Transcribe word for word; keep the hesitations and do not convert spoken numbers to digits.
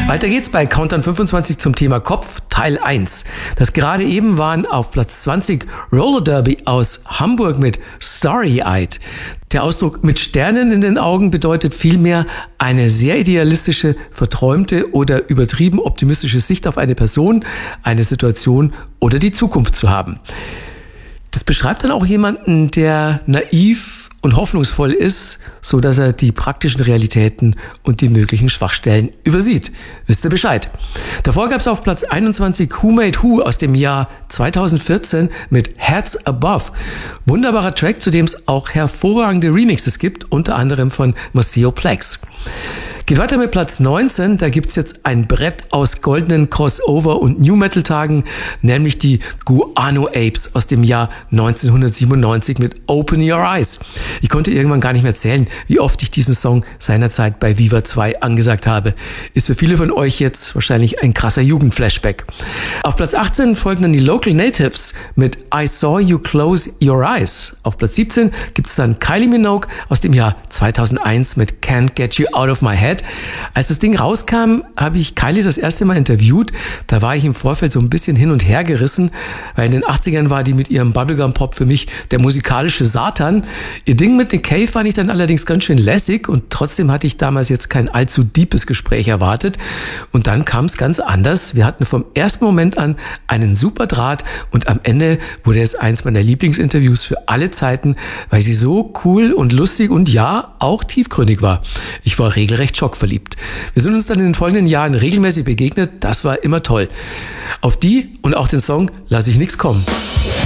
Weiter geht's bei Countdown fünfundzwanzig zum Thema Kopf, Teil eins. Das gerade eben waren auf Platz zwanzig Roller Derby aus Hamburg mit Starry-Eyed. Der Ausdruck mit Sternen in den Augen bedeutet vielmehr eine sehr idealistische, verträumte oder übertrieben optimistische Sicht auf eine Person, eine Situation oder die Zukunft zu haben. Das beschreibt dann auch jemanden, der naiv und hoffnungsvoll ist, so dass er die praktischen Realitäten und die möglichen Schwachstellen übersieht. Wisst ihr Bescheid? Davor gab es auf Platz einundzwanzig Who Made Who aus dem Jahr zweitausendvierzehn mit Heads Above. Wunderbarer Track, zu dem es auch hervorragende Remixes gibt, unter anderem von Maceo Plex. Geht weiter mit Platz neunzehn, da gibt's jetzt ein Brett aus goldenen Crossover- und New-Metal-Tagen, nämlich die Guano Apes aus dem Jahr neunzehnhundertsiebenundneunzig mit Open Your Eyes. Ich konnte irgendwann gar nicht mehr zählen, wie oft ich diesen Song seinerzeit bei Viva zwei angesagt habe. Ist für viele von euch jetzt wahrscheinlich ein krasser Jugendflashback. Auf Platz achtzehn folgen dann die Local Natives mit I Saw You Close Your Eyes. Auf Platz siebzehn gibt's dann Kylie Minogue aus dem Jahr zweitausendeins mit Can't Get You Out of My Head. Als das Ding rauskam, habe ich Kylie das erste Mal interviewt. Da war ich im Vorfeld so ein bisschen hin und her gerissen, weil in den achtzigern war die mit ihrem Bubblegum-Pop für mich der musikalische Satan. Ihr Ding mit Nick Cave fand ich dann allerdings ganz schön lässig und trotzdem hatte ich damals jetzt kein allzu deepes Gespräch erwartet. Und dann kam es ganz anders. Wir hatten vom ersten Moment an einen super Draht und am Ende wurde es eins meiner Lieblingsinterviews für alle Zeiten, weil sie so cool und lustig und ja, auch tiefgründig war. Ich war regelrecht schockverliebt. Wir sind uns dann in den folgenden Jahren regelmäßig begegnet. Das war immer toll. Auf die und auch den Song lasse ich nichts kommen.